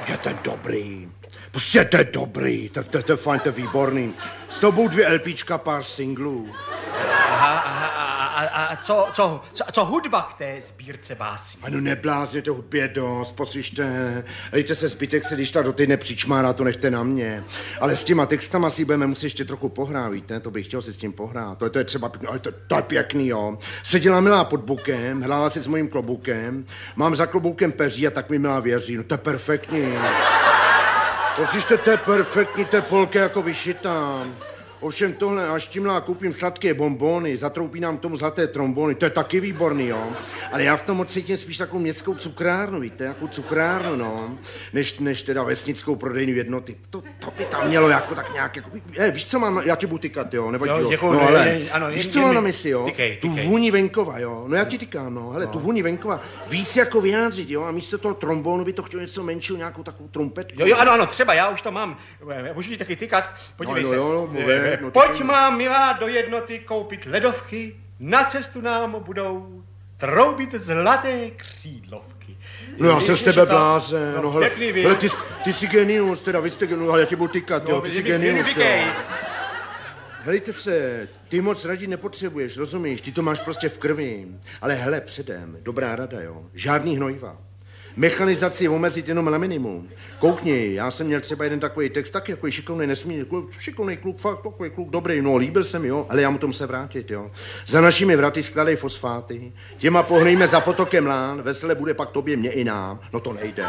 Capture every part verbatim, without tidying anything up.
Je to dobrý. Prostě to je dobrý. To, to, to je fajn, to je výborný. S tobou dvě LPčka, pár singlů. Aha, aha, a, a, a co, co, co, co hudba k té sbírce básní? Ano, neblázněte, hudby je dost, poslyšte. Dejte se zbytek se, když ta do týdne přičmára, to nechte na mě. Ale s těma textama si budeme muset ještě trochu pohrát, víte? To bych chtěl si s tím pohrát. To je, to je třeba pěkný, ale to, to je pěkný, jo. Seděla milá pod bukem, hrála si s mojím kloboukem, mám za kloboukem peří a tak mi milá věří. No to je perfektní. Poslyšte, to je perfektní, to je polka jako vyšitá. Ovšem tohle, až tímhle koupím sladké bonbony, zatroupí nám k tomu zlaté trombony, to je taky výborný, jo. Ale já v tom cítím spíš takovou městskou cukrárnu, víte, jakou cukrárnu, no, než, než teda vesnickou prodejní jednoty. To, to by tam mělo jako tak nějak, jako, je, víš, co mám, já ti budu tykat, jo, nevadí, jo. Děkuju, No, ne, ale, ne, ano, víš, jen, co jen, mám jen, na mysli, jo, tykej, tu tykej. vůni venkova, jo, no já ti tykám, no, hele, no. Tu vůni venkova, víc jako vyjádřit, jo, a místo toho trombonu by to chtělo něco menšího, nějakou takovou trumpetku. Jo, jo, ano, ano, třeba, já už to mám, můžu ti taky tykat, podívej no, se. Jo, jo, mluvé, no, Pojď má, milá, do jednoty koupit ledovky, na cestu nám budou troubit zlaté křídlovky. No já jsem z tebe blázen, no, no hele, pěkný, hele ty, ty jsi genius, teda vy jste genius, ale já ti budu tykat, jo, no, ty jsi genius, jo. Helejte se, ty moc radit nepotřebuješ, rozumíš, ty to máš prostě v krvi, ale hele, předem, dobrá rada, jo, žádný hnojiva. Mechanizaci omezit jenom na minimum. Koukni, já jsem měl třeba jeden takový text, taky takový šikovný, nesmírný, šikovný kluk, fakt takový kluk, dobrý, no, líbil se mi, jo, ale já mu tomu se vrátit, jo. Za našimi vraty skládej fosfáty, těma pohnejme za potokem lán, vesele bude pak tobě, mě i nám, no to nejde.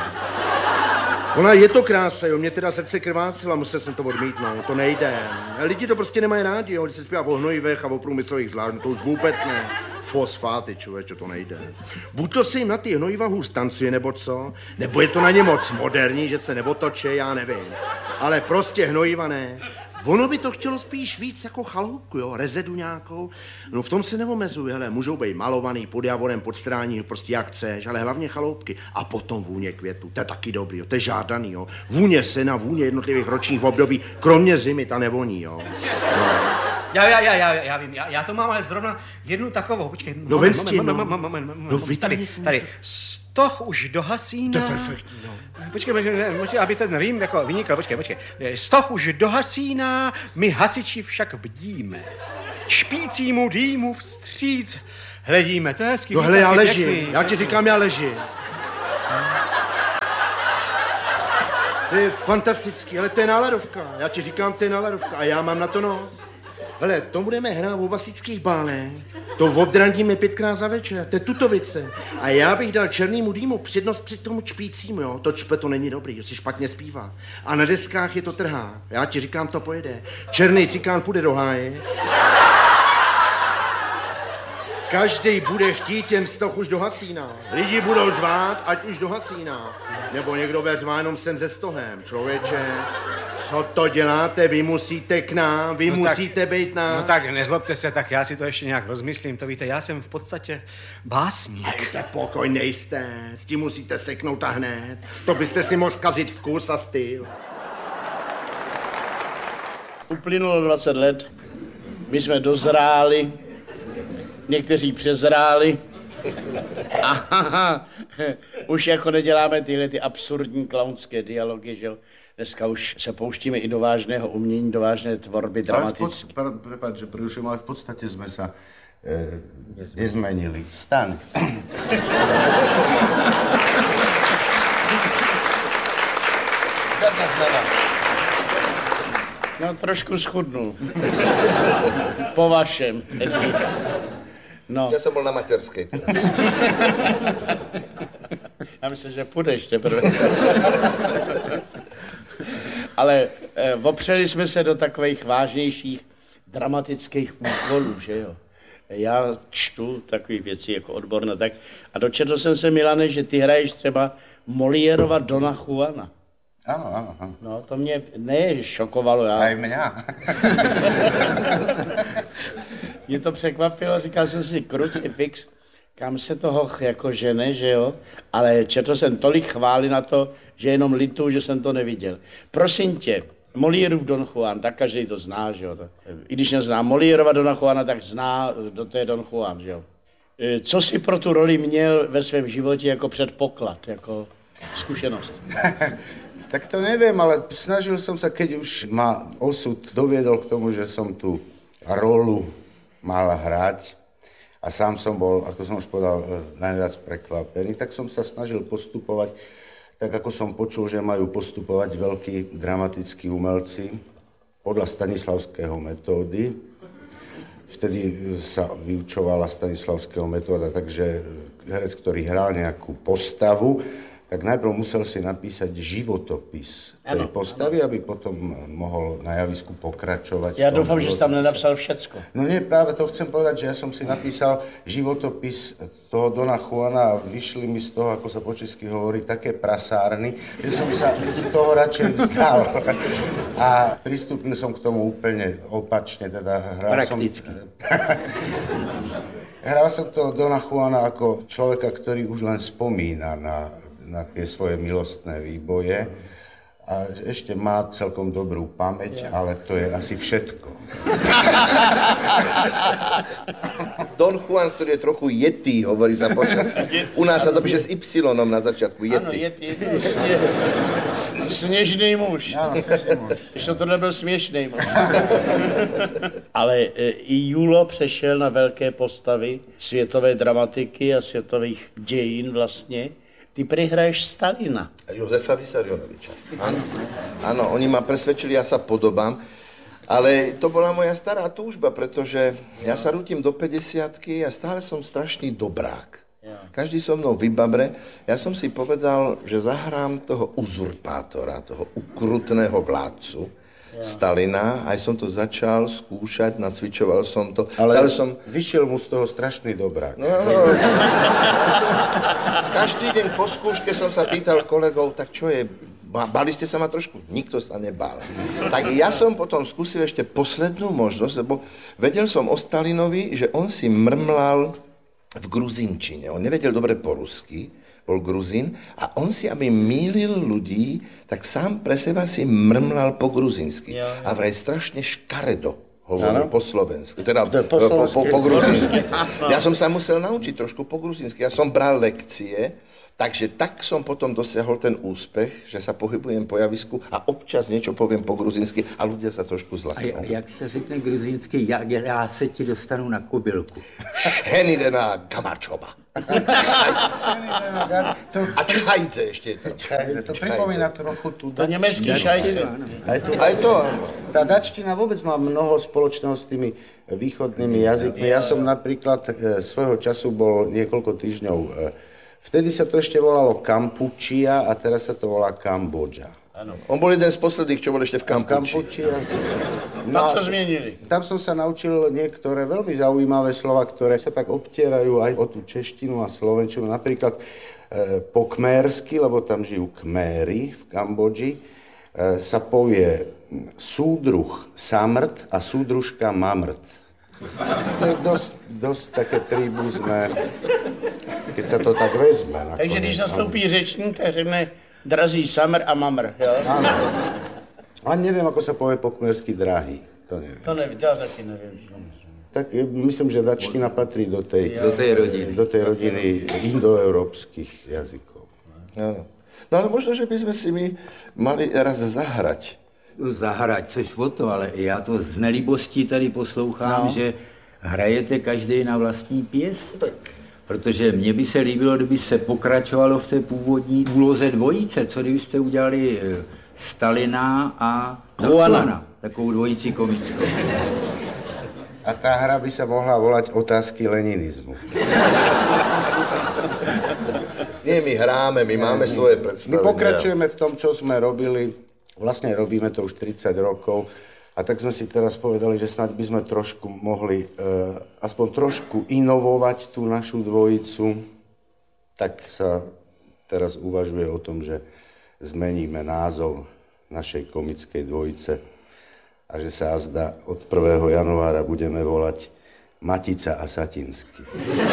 Ona je to krása, jo, mě teda srdce krvácela, musel jsem to odmítnout, to nejde. Lidi to prostě nemají rádi, jo, když se zpívá o hnojivech a o průmyslových zvláštních, to už vůbec ne. Fosfáty, člověče, to nejde. Buď to se jim na ty hnojiva hůř tancuje, nebo co, nebo je to na ně moc moderní, že se neotoče, já nevím. Ale prostě hnojiva ne. Ono by to chtělo spíš víc jako chaloupku, jo, rezedu nějakou. No v tom se neomezuje, hele, můžou být malovaný pod javorem, pod strání, prostě jak chceš, ale hlavně chaloupky. A potom vůně květu, to je taky dobrý, jo, to je žádaný, jo. Vůně sena, vůně jednotlivých ročních období, kromě zimy, ta nevoní, jo. No. Já, já, já, já, já vím, já, já to mám ale zrovna jednu takovou, počkej. No vem s tím, no. Moment, moment, moment, No tady, tady, stoch už dohasíná. To je perfektní, no. Počkej, počkej, aby ten rým jako vynikl, počkej, počkej. Stoch už dohasíná, my hasiči však bdíme. Špícímu dýmu vstříc hledíme, to je hezký. No hele, já ležím, já ti říkám, já ležím. To je fantastický, ale to je náladovka. Já ti říkám, to je náladovka a já mám na to nos. Hele, to budeme hrát v obasických bálech. To obdrandíme pětkrát za večer, to je tutovice. A já bych dal černýmu dýmu přednost před tomu čpícímu, jo. To čpe to není dobrý, to si špatně zpívá. A na deskách je to trhá. Já ti říkám, to pojede. Černý cikán půjde do háje. Každý bude chtít, jen stoch už do hasína. Lidi budou řvát, ať už do hasína. Nebo někdo bude řvát jenom sem ze stohem. Člověče, co to děláte? Vy musíte k nám, vy no musíte tak, být nám. No tak nezlobte se, tak já si to ještě nějak rozmyslím. To víte, já jsem v podstatě básník. Hejte, pokoj nejste, s tím musíte seknout a hned. To byste si mohl zkazit vkus a styl. Uplynulo dvacet let, my jsme dozráli, někteří přezráli. Aha, už jako neděláme tyhle ty absurdní klaunské dialogy, že jo? Dneska už se pouštíme i do vážného umění, do vážné tvorby dramatické. Ale prepáč, že prerušujem, ale v podstate sme sa e, nezmenili. Vstaň. No, trošku schudnul. Po vašem. No. Ja som bol na materskej. Já myslím, že půjdeš teprve. Ale eh, opřeli jsme se do takových vážnějších dramatických úkolů, že jo. Já čtu takové věci jako odborné, tak a dočetl jsem se, Milane, že ty hraješ třeba Moliérova Dona Juana. Áno, áno, áno. No, to mě ne šokovalo, já. Aj mňa. Mě to překvapilo, říkal jsem si, krucifix, kam se toho jako žene, že jo? Ale četl jsem tolik chvály na to, že jenom lituju, že jsem to neviděl. Prosím tě, Moliérův Don Juan, tak každý to zná, že jo? I když nezná Moliérova Dona Juana, tak zná, kdo to je Don Juan, že jo? Co jsi pro tu roli měl ve svém životě jako předpoklad, jako... zkušenost? Tak to neviem, ale snažil som sa, keď už ma osud doviedol k tomu, že som tú rolu mal hrať a sám som bol, ako som už povedal, najviac prekvapený, tak som sa snažil postupovať tak, ako som počul, že majú postupovať veľkí dramatickí umelci podľa stanislavského metódy. Vtedy sa vyučovala stanislavského metóda, takže herec, ktorý hral nejakú postavu, tak najprv musel si napísať životopis tej ano, postavy, ano. Aby potom mohol na javisku pokračovať. Ja dúfam, že si tam nenapsal všetko. No nie, práve to chcem povedať, že ja som si napísal životopis toho Dona Juana a vyšli mi z toho, ako sa po česky hovorí, také prasárny, že som sa z toho radšej vzdal. A pristúpil som k tomu úplne opačne. Teda hral Prakticky. Som, hral som toho Dona Juana ako človeka, ktorý už len spomína na na tie svoje milostné výboje a ešte má celkom dobrú pamäť, ale to je asi všetko. Don Juan, ktorý je trochu yetý, hovorí sa počas. U nás sa to píše s Y na začiatku, yetý. Áno, yetý, sne, snežný muž. Áno, snežný muž. Ještě to nebyl směšný muž. Ale e, i Julo přešel na velké postavy světové dramatiky a světových dějin vlastně. Ty prehraješ Stalina. Jozefa Vysarionoviča. Áno, áno, oni ma presvedčili, ja sa podobám, ale to bola moja stará túžba, pretože ja sa rútim do päťdesiatky a stále som strašný dobrák. Každý so mnou vybabre. Ja som si povedal, že zahrám toho uzurpátora, toho ukrutného vládcu, Stalina, aj som to začal skúšať, nacvičoval som to. Ale som... vyšiel mu z toho strašný dobrák. No, no. Každý deň po skúške som sa pýtal kolegov, tak čo je, báli ste sa ma trošku? Nikto sa nebál. Tak ja som potom skúsil ešte poslednú možnosť, lebo vedel som o Stalinovi, že on si mrmlal v gruzinčine. On nevedel dobre po rusky, bol Gruzín a on si, aby mýlil ľudí, tak sám pre seba si mrmlal po gruzinsky. Ja, ja. A vraj strašne škaredo hovoril po slovensky, teda po, po, po, po gruzinsky. Ja som sa musel naučiť trošku po gruzinsky. Ja som bral lekcie, takže tak som potom dosiahol ten úspech, že sa pohybujem po javisku a občas niečo poviem po gruzinsky a ľudia sa trošku zlaknú. A jak se řekne gruzinsky, ja, ja se ti dostanu na kobylku. Šhenidena Gamačova. A čajce ešte je to. Čajce, to pripomína trochu tú... To nemecký šajce. Aj to, aj to. Tá dačtina vôbec má mnoho spoločného s tými východnými jazykmi. Ja som napríklad svojho času bol niekoľko týždňov... Vtedy sa to ešte volalo Kampučia a teraz sa to volá Kambodža. Áno. On bol jeden z posledných, čo bol ešte v Kampučii. No, to zmienili. Tam som sa naučil niektoré veľmi zaujímavé slova, ktoré sa tak obtierajú aj o tú češtinu a slovenčinu. Napríklad e, po kmérsky, lebo tam žijú Kméry v Kambodži, e, sa povie súdruh samrt a súdružka mamrt. To je dosť, dosť také príbuzné, keď sa to tak vezme. Nakoniec. Takže když nastoupí řečník, tak řekne drazí samr a mamr, jo? Áno. A neviem, ako sa povie po kmersky drahý. To neviem. To neviem, ja taky neviem. Tak myslím, že dačtina patrí do tej, do tej rodiny, do tej rodiny indoeurópskych jazykov. Áno. No ale možno, že by sme si my mali raz zahrať. Zahrať, což o to, ale já to z nelibostí tady poslouchám, no. Že hrajete každý na vlastní pěst. Tak. Protože mně by se líbilo, kdyby se pokračovalo v té původní úloze dvojice, co kdybyste udělali Stalina a Juana, takovou dvojici komickou. A tá hra by sa mohla volať Otázky leninizmu. Nie, my hráme, my máme svoje predstavy. My pokračujeme v tom, čo sme robili. Vlastne robíme to už tridsať rokov a tak sme si teraz povedali, že snáď by sme trošku mohli e, aspoň trošku inovovať tú našu dvojicu. Tak sa teraz uvažuje o tom, že zmeníme názov našej komickej dvojice a že sa azda od prvého januára budeme volať Matica a Satinsky.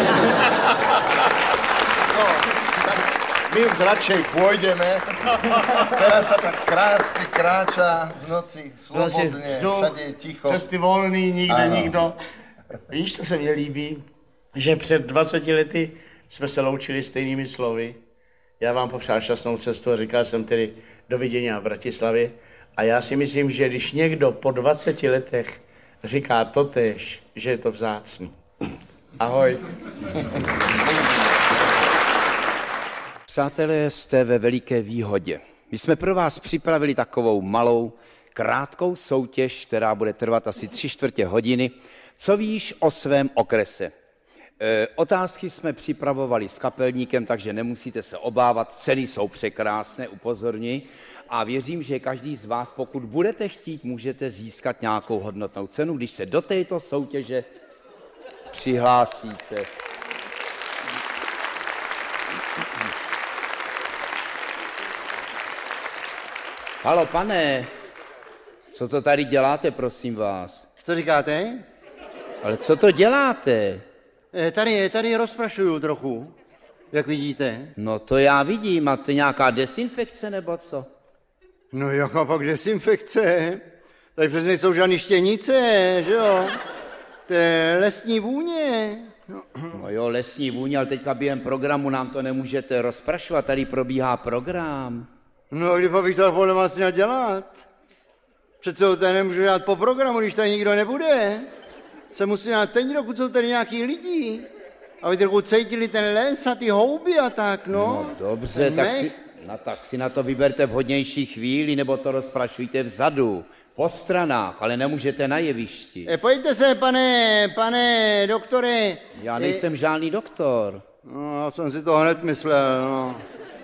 My už radšej pôjdeme. Teraz sa tak krásne kráča v noci, slobodne, všade je ticho. Cesty volný, nikde nikdo. Víš, co se mně líbí? Že před dvaceti lety jsme se loučili stejnými slovy. já vám popřál šťastnou cestu, říkal jsem tedy dovidění v Bratislavě. A já si myslím, že když někdo po dvaceti letech říká totéž, že je to vzácný. Ahoj. Přátelé, jste ve veliké výhodě. My jsme pro vás připravili takovou malou, krátkou soutěž, která bude trvat asi tři čtvrtě hodiny. Co víš o svém okrese? E, otázky jsme připravovali s kapelníkem, takže nemusíte se obávat, ceny jsou překrásné, upozorňuji. A věřím, že každý z vás, pokud budete chtít, můžete získat nějakou hodnotnou cenu, když se do této soutěže přihlásíte. Halo, pane, co to tady děláte, prosím vás? Co říkáte? Ale co to děláte? E, tady, tady rozprašuju trochu, jak vidíte. No to já vidím, a to nějaká desinfekce nebo co? No jaká pak desinfekce? Tady přes nejsou žádný štěnice, že jo? To je lesní vůně. No. no jo, lesní vůně, ale teďka během programu nám to nemůžete rozprašovat, tady probíhá program. No a kdy bych to podle vás měl dělat? Přece ho tady nemůžu dělat po programu, když tady nikdo nebude. Se musí dělat teď, dokud jsou tady nějaký lidi. Aby trochu cítili ten les a ty houby a tak, no. No dobře, tak si, no, tak si na to vyberte vhodnější chvíli, nebo to rozprašujte vzadu, po stranách, ale nemůžete na jevišti. E, pojďte se, pane, pane doktore. Já nejsem e... žádný doktor. No, já jsem si to hned myslel, no.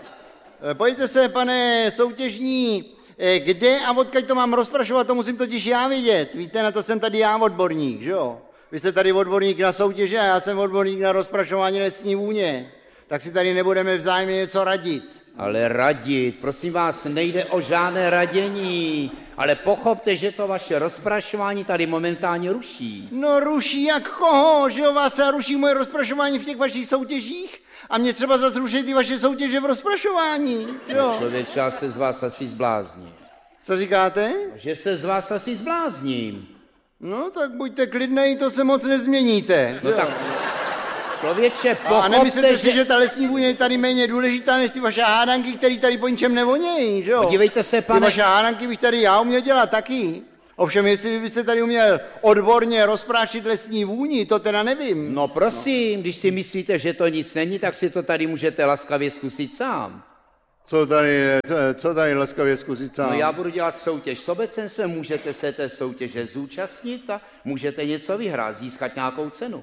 E, pojďte se, pane soutěžní, e, kde a odkud to mám rozprašovat, to musím totiž já vidět. Víte, na to jsem tady já odborník, že jo? Vy jste tady odborník na soutěže a já jsem odborník na rozprašování lesní vůně. Tak si tady nebudeme vzájemně něco radit. Ale radit, prosím vás, nejde o žádné radění, ale pochopte, že to vaše rozprašování tady momentálně ruší. No ruší jak koho, že jo, vás se ruší moje rozprašování v těch vašich soutěžích a mě třeba zase ruší ty vaše soutěže v rozprašování, jo. No, člověče, já se z vás asi zblázním. Co říkáte? Že se z vás asi zblázním. No tak buďte klidnej, to se moc nezměníte. No jo. Tak, člověče, pochopte, a nemyslete že... si, že ta lesní vůně je tady méně důležitá než ty vaše hádanky, které tady po ničem nevonějí, že jo? Podívejte se, pane... Ty vaše hádanky bych tady já uměl dělat taky. Ovšem, jestli vy byste tady uměl odborně rozprášit lesní vůni, to teda nevím. No prosím, no. Když si myslíte, že to nic není, tak si to tady můžete laskavě zkusit sám. Co tady, co tady laskavě zkusit sám? No já budu dělat soutěž s obecenstvem, můžete se té soutěže zúčastnit a můžete něco vyhrát, získat nějakou cenu.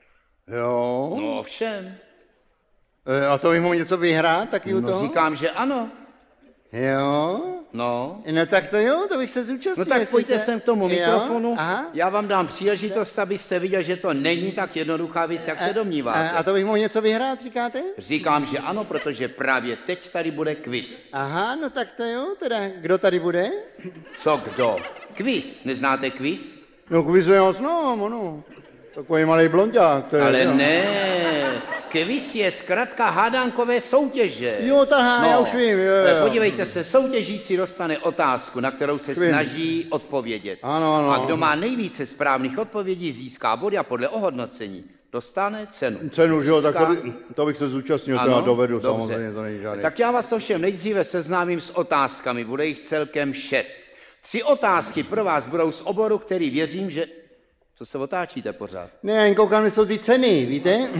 Jo? No ovšem. E, a to bych mohl něco vyhrát taky u no, toho? Říkám, že ano. Jo? No. No tak to jo, to bych se zúčastnil. No tak pojďte se... sem k tomu jo? mikrofonu. Aha. Já vám dám příležitost, abyste viděl, že to není tak jednoduchá věc, jak a, se domníváte. A, a to bych mohl něco vyhrát, říkáte? Říkám, že ano, protože právě teď tady bude quiz. Aha, no tak to jo, teda kdo tady bude? Co kdo? Quiz, neznáte quiz? No quiz já znám, ano. Takový malý blonďák. To je, ale no. ne, quiz je zkrátka hádankové soutěže. Jo, tak no. Já už vím. Jo, jo. Podívejte se, soutěžící dostane otázku, na kterou se vím. snaží odpovědět. Ano, ano. A kdo má nejvíce správných odpovědí, získá body a podle ohodnocení dostane cenu. Cenu, že jo, získá... tak to, by, to bych se zúčastnil, to já dovedu, dobře. Samozřejmě, to není žádný. Tak já vás ovšem nejdříve seznámím s otázkami, bude jich celkem šest. Tři otázky pro vás budou z oboru, který věřím, že... Co se otáčíte pořád? Ne, jen koukám, že jsou ty ceny, víte?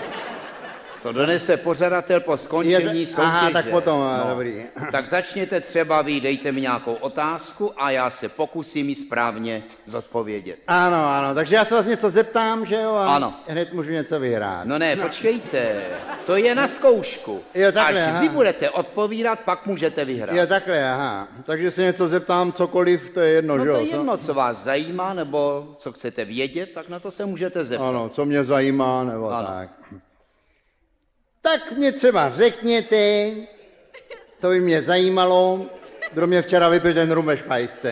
To donese pořadatel po skončení Je, soutěže. Aha, tak potom, no. Dobrý. Tak začněte třeba vy, dejte mi nějakou otázku a já se pokusím ji správně zodpovědět. Ano, ano, takže já se vás něco zeptám, že jo? A ano. Hned můžu něco vyhrát. No ne, počkejte, to je na zkoušku. Jo, takhle, Až aha. vy budete odpovídat, pak můžete vyhrát. Jo, takhle, aha. Takže se něco zeptám, cokoliv, to je jedno, no že jo? No to je jedno, co vás zajímá, nebo co chcete vědět, tak na to se můžete zeptat. Ano, co mě zajímá, nebo ano. tak. Tak mě třeba řekněte, to by mě zajímalo, kdo mě včera vypil ten rum ve špajsce.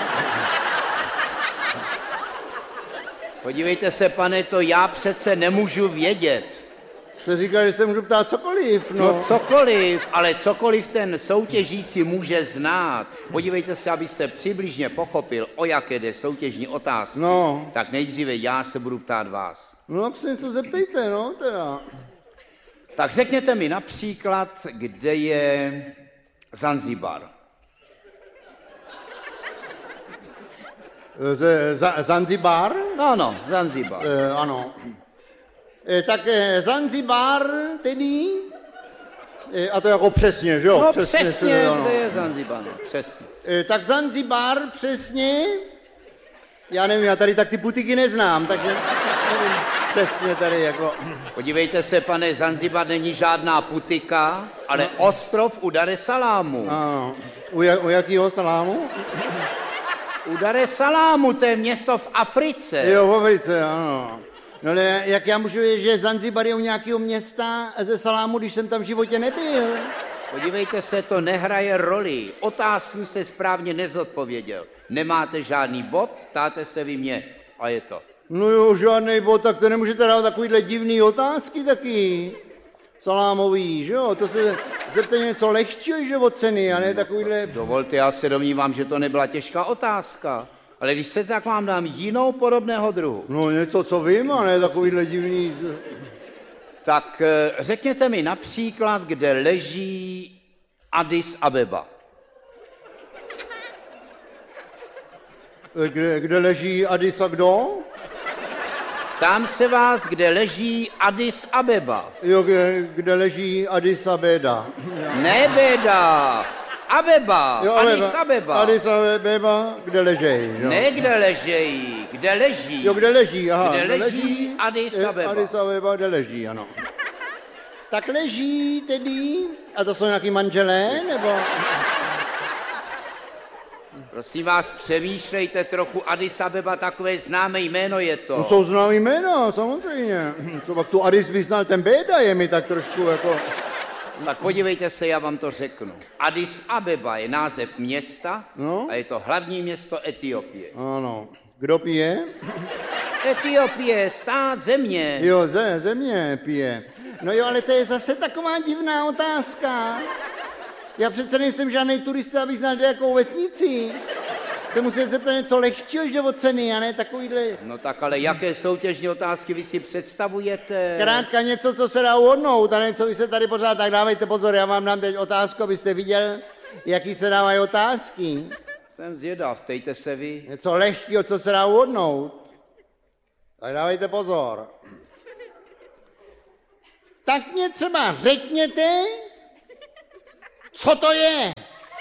Podívejte se, pane, to já přece nemůžu vědět. Jste říkal, že se můžu ptát cokoliv, no. No cokoliv, ale cokoliv ten soutěžící může znát. Podívejte se, abyste přibližně pochopil, o jaké jde soutěžní otázky. No. Tak nejdříve já se budu ptát vás. No, tak se něco zeptejte, no, teda. Tak řekněte mi například, kde je Zanzibar. Z, za, Zanzibar? Ano, Zanzibar. E, ano. E, tak e, Zanzibar tedy, e, a to jako přesně, že jo? No přesně, přesně, ano. kde je Zanzibar, no, přesně. E, tak Zanzibar přesně, já nevím, já tady tak ty putiky neznám, takže nevím přesně tady jako... Podívejte se, pane, Zanzibar není žádná putika, ale no. ostrov u Dar es Salámu. Ano. U, jak, u jakýho salámu? U Dar es Salámu, to je město v Africe. Jo, v Africe, ano. No ale jak já můžu vědět, že Zanzibar je u nějakého města ze Salámu, když jsem tam v životě nebyl? Podívejte se, to nehraje roli. Otázku se správně nezodpověděl. Nemáte žádný bod, ptáte se vy mě. A je to. No jo, žádnej bod, tak to nemůžete dávat takovýhle divný otázky taky. Salámový, že jo? To se zeptej něco lehčího živoceny, a ne takovýhle... Dovolte, já se domnívám, že to nebyla těžká otázka. Ale když chcete, tak vám dám jinou podobného druhu. No něco, co vím, a ne takovýhle divný... Tak řekněte mi například, kde leží Addis Abeba. Kde, kde leží Addis a kdo? Ptám se vás, kde leží Addis Abeba. Jo, kde, kde leží Addis Abeba. Ne Beda, Abeba, Jo, Addis Abeba. Addis Abeba, kde ležejí. Jo. Ne kde ležejí, kde leží. Jo, kde leží, aha. Kde leží Addis Abeba. Addis Abeba, kde leží, ano. Tak leží tedy, a to jsou nějaký manželé, nebo... Prosím vás, přemýšlejte trochu, Addis Abeba, takové známé jméno je to. No jsou známý jména, samozřejmě. Co pak tu Addis by znal, ten Béda je mi tak trošku jako... Tak podívejte se, já vám to řeknu. Addis Abeba je název města no? a je to hlavní město Etiopie. Ano. Kdo pije? Etiopie, stát, země. Jo, ze, země pije. No jo, ale to je zase taková divná otázka. Já přece nejsem žádný turista, abych znal nějakou vesnici. Se musí zeptat něco lehčího živoceny, a ne takovýhle... No tak ale jaké soutěžní otázky vy si představujete? Zkrátka něco, co se dá uhodnout, a ne co vy se tady pořád, tak dávejte pozor, já vám dám teď otázku, abyste viděl, jaký se dávají otázky. Jsem zvědav, ptejte se vy. Něco lehkého, co se dá uhodnout. Tak dávejte pozor. Tak mě třeba řekněte, co to je?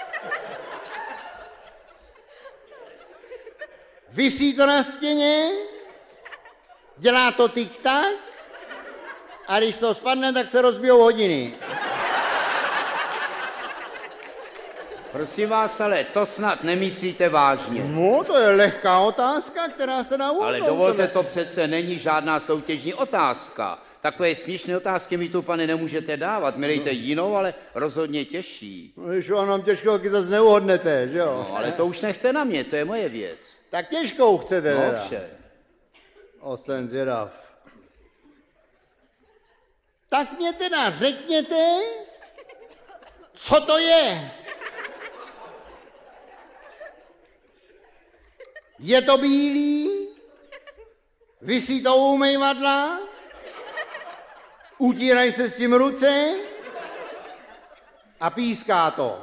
Visí to na stěně, dělá to tik-tak a když to spadne, tak se rozbijou hodiny. Prosím vás, ale to snad nemyslíte vážně. No, to je lehká otázka, která se dá uhodnout. Ale dovolte, to přece není žádná soutěžní otázka. Takové směšné otázky mi tu, pane, nemůžete dávat. My dejte jinou, ale rozhodně těžší. No, když vám nám těžkou, taky zase neuhodnete, že jo? No, ale to už nechte na mě, to je moje věc. Tak těžkou chcete, No, teda. vše. O, jsem zvědav. Tak mě teda řekněte, co to je? Je to bílý? Visí to u umývadla? Utírají se s tím ruce? A píská to.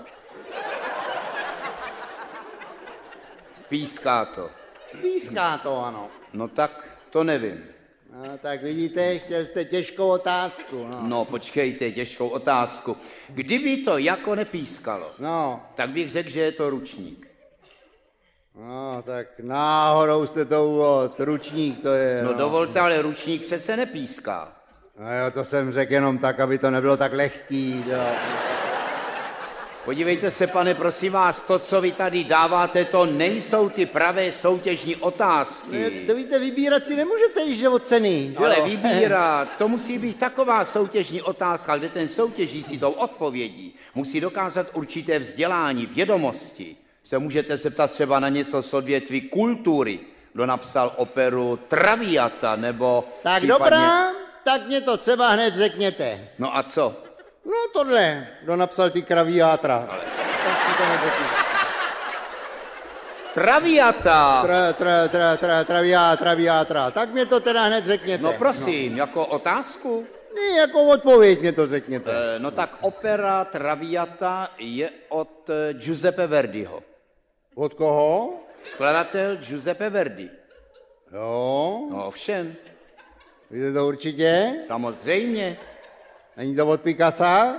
Píská to. Píská to, ano. No tak to nevím. No, tak vidíte, chtěl jste těžkou otázku. No, No počkejte, těžkou otázku. Kdyby to jako nepískalo, no, tak bych řekl, že je to ručník. no tak náhodou jste to uvod, ručník to je. No No, dovolte, ale ručník přece nepíská. no jo, to jsem řekl jenom tak, aby to nebylo tak lehký. Jo. Podívejte se, pane, prosím vás, to, co vy tady dáváte, to nejsou ty pravé soutěžní otázky. To víte, vybírat si nemůžete již od ceny. Ale vybírat, to musí být taková soutěžní otázka, kde ten soutěžící tou odpovědí musí dokázat určité vzdělání, vědomosti. Se můžete zeptat třeba na něco z odvětví kultury, kdo napsal operu Traviata, nebo Tak případně... dobrá, tak mě to třeba hned řekněte. No a co? No tohle, kdo napsal ty kraviátra. Ale... Traviata. Tra, tra, tra, tra, travia, traviátra. Tak mě to teda hned řekněte. No prosím, no. Jako otázku? Ne, jako odpověď mě to řekněte. E, no tak opera Traviata je od Giuseppe Verdiho. Od koho? Skladatel Giuseppe Verdi. Jo. No ovšem. Víte to určitě? Samozřejmě. Není to od Picassa?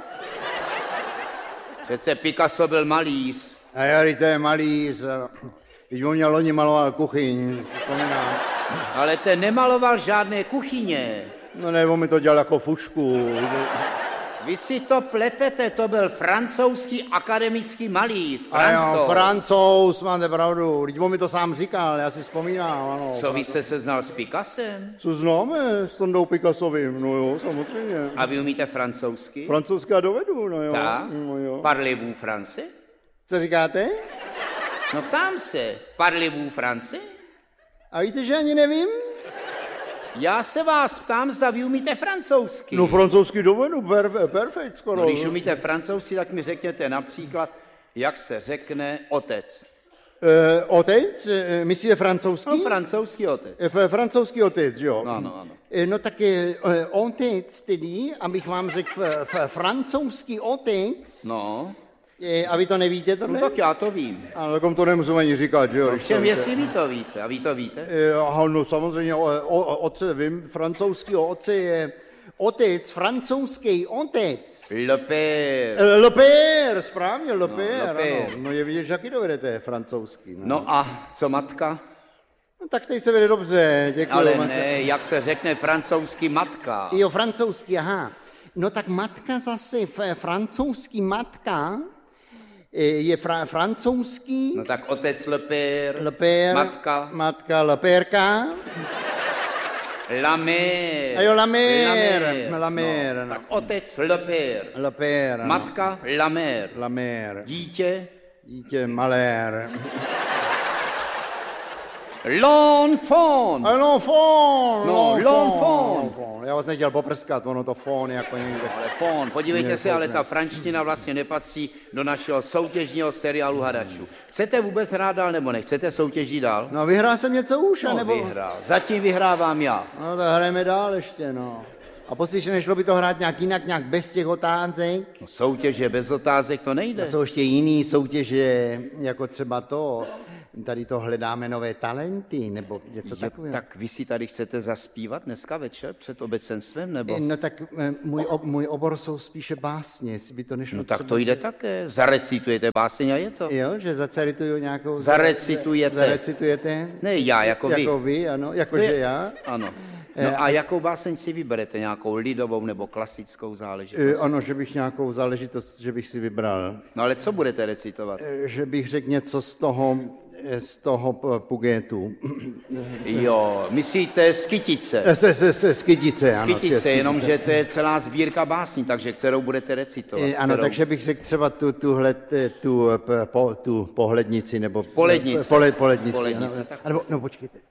Přece Picasso byl malíř. A já, to je malíř. Když on měl loni maloval kuchyň, si vzpomínám. Ale ten nemaloval žádné kuchyně. No ne, on mi to dělal jako fušku. Vy si to pletete, to byl francouzský akademický malíř. A jo, Francouz. Francouz, máte pravdu. Teď on mi to sám říkal, já si vzpomínám, ano. Co, vy jste se znal s Picassem? Co známe s Tondou Picassovým, no jo, samozřejmě. A vy umíte francouzsky? Francouzská dovedu, no jo. Tak? No jo. Parlez-vous français? Co říkáte? No ptám se, parlez-vous français? A víte, že ani nevím? Já se vás ptám, zda vy umíte francouzsky. No francouzsky dovedu, perfe, perfekt skoro. No, když umíte francouzsky, tak mi řekněte například, jak se řekne otec. E, otec? E, myslíte francouzský? No, francouzský otec. E, francouzský otec, jo. No, no, ano. E, no tak e, otec tedy, abych vám řekl f, f, francouzský otec. No. E, a vy to nevíte, to No ne? tak já to vím. Ale takom to nemusím ani říkat, že jo? V čem, jestli vy to víte? A vy to víte? E, aha, no samozřejmě, o, o, otce, vím, francouzského otce je otec, francouzský otec. Le père. E, Le père, správně, Le No, père, Le père. ano. No je vidět, že jaký dovedete francouzský. No. No a co matka? No, tak teď se vede dobře, děkuji. Ale matce. ne, jak se řekne francouzsky matka? Jo, francouzský, aha. No tak matka zase, f- francouzský matka e, je fra- francouzský. No tak otec le père. Le père. Matka. Matka, le pérka. La mère. A jo, la mère. La mère. La mère, no. Tak otec le père. Le père, ano. Matka la mère. La mère. Dítě Dítě malér. l'enfant. A l'enfant. No, l'enfant. l'enfant. Já vás nechtěl poprskat, ono to fón jako někde. Ale fon, podívejte Ne, se, ale ne. ta franština vlastně nepatří do našeho soutěžního seriálu hadačů. Chcete vůbec hrát dál nebo nechcete soutěžit dál? No vyhrál jsem něco už, No, nebo? vyhrál. Zatím vyhrávám já. No tak hrajeme dál ještě, no. A poslyš, nešlo by to hrát nějak jinak, nějak bez těch otázek? No, soutěže bez otázek to nejde. A jsou ještě jiný soutěže, jako třeba to, tady to hledáme nové talenty, nebo něco Jo, takového. tak vy si tady chcete zaspívat dneska večer před obecenstvem, nebo? No tak eh, můj, ob, můj obor jsou spíše básně, jestli by to nešlo No tak třeba... to jde také. Zarecitujete báseň a je to. Jo, že zacerituju nějakou... Zarecitujete. Zarecitujete? Ne já, jako vy. Jako vy, ano, To jakože je- já. Ano. Eh, No a jakou báseň si vyberete? Nějakou lidovou nebo klasickou Eh, záležitost? Ano, že bych nějakou záležitost, že bych si vybral. No ale co budete recitovat? Eh, Že bych řekl něco z toho, eh, z toho p- Pugetu. Jo, myslíte z Kytice? Eh, Se, se, se, z Kytice, ano. Z Kytice, z jenomže to je celá sbírka básní, takže kterou budete recitovat? Eh, Ano, kterou... takže bych řekl třeba tu, tuhle, t- tu, p- po, tu pohlednici, nebo... Polednice. Pole, polednici, Polednice, ano. tak Ano, no počkejte,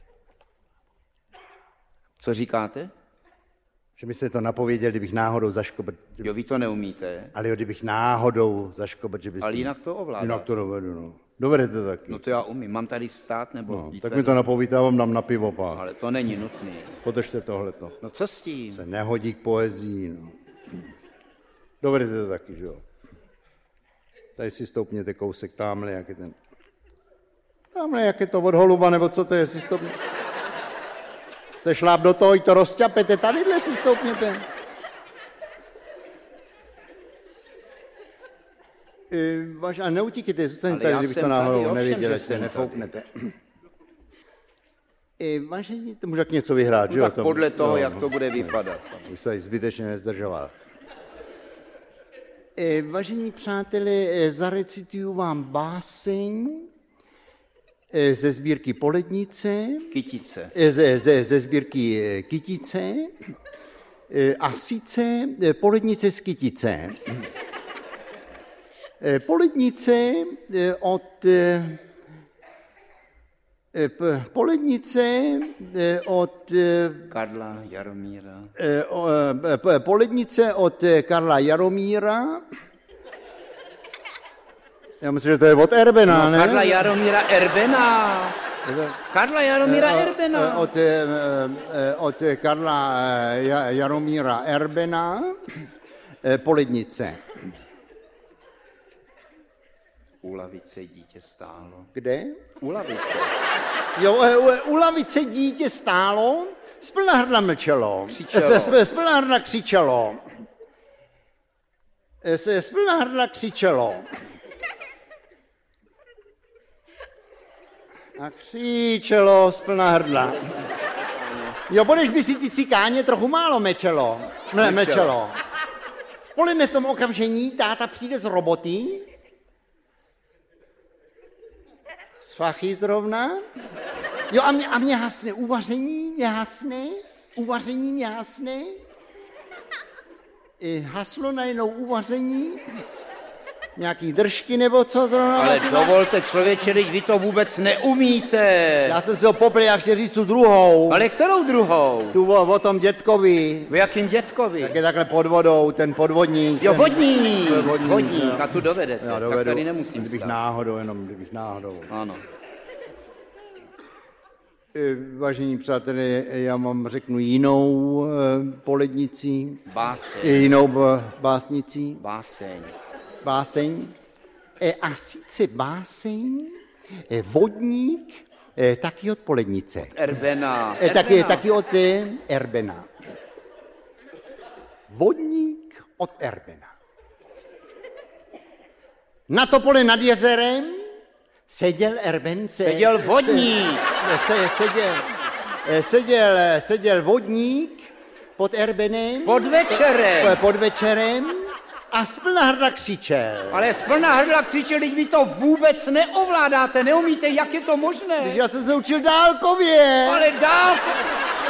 Co říkáte? že byste to napověděl, kdybych náhodou zaškobrt. že- Jo, vy to neumíte, Ale jo, kdybych náhodou zaškobrt, že byste... ale jinak to ovládáte. Jinak to dovedu, no. Dovedete to taky. No to já umím. Mám tady stát nebo No, jít tak mi vedle? to napovíte, já vám dám na pivo pak. Ale to není nutný. Podržte tohleto. No co s tím? Se nehodí k poezii, no. Dovedete to taky, že jo? Tady si stoupněte kousek tamhle, jak je ten... Tamhle, jak je to od holuba, nebo co to je, si stoupněte. Se šláp do toho, i to rozťapete, tadyhle si stoupněte. E, vaš, a neutíkejte, zůstaňte Ale tady, já kdybych jsem to náhodou tady, ovšem, nevěděl, že jestli jsem nefouknete. E, vážení, to můžu tak něco vyhrát, No že jo? tak To- podle toho, no, jak no. to bude vypadat. Už se tady zbytečně nezdržoval. E, vážení přátelé, e, zarecituju vám báseň e, ze sbírky Polednice, Kytice. e, ze, ze, ze sbírky e, Kytice, e, a sice e, Polednice z Kytice. E, Polednice e, od... E, e, p- Polednice e, od... E, Karla Jaromíra. Eh, o, eh, p- Polednice od eh, Karla Jaromíra. Já myslím, že to je od Erbena, No, ne? Karla Jaromíra Erbena. Karla Jaromíra Eh, Erbena. eh, Od, eh, eh, od Karla eh, Ja- Jaromíra Erbena, eh, Polednice. U lavice dítě stálo. Kde? U lavice. Jo, eh, u- u lavice dítě stálo, z plná hrdla mlčelo. Křičelo. Se- se- Z plná hrdla křičelo. Eh, Se z plná hrdla křičelo. A křičelo z plná hrdla. Jo, budeš by si ty cikáně trochu málo mečelo. Ne, mečelo. V poledne v tom okamžení táta přijde z roboty. Z fachy zrovna. Jo, a mě, a mě hasne uvaření, mě hasne, uvaření mě hasne. I haslo najednou uvaření. Nějaký držky nebo co zrovna. Ale vařila? dovolte, člověče, teď vy to vůbec neumíte. Já jsem si ho popl, jak chci říct tu druhou. Ale kterou druhou? Tu o, o tom dětkovi. V jakým dětkovi? Tak je takhle pod vodou, ten podvodník. Jo, ten... vodník. To je vodník, Vodník, jo. a tu dovedete. Já Tak dovedu, tady nemusím kdybych stát. náhodou, jenom kdybych náhodou. Ano. E, Vážení přátelé, já vám řeknu jinou e, polednici, Báseň. jinou b- básnici, Báseň. báseň. E, a sice báseň, e, vodník, e, taky od polednice. Erbena. E, taky, Erbena. taky od e, Erbena. Vodník od Erbena. Na topole nad jezerem seděl Erben. Se, Seděl vodník. Se, se, seděl, eh, seděl, seděl vodník pod Erbenem. Pod večerem. eh, Pod večerem a z plná hrdla křičel. Ale z plná hrdla křičel, teď vy to vůbec neovládáte, neumíte, jak je to možné. Já jsem se učil dálkově. Ale dál,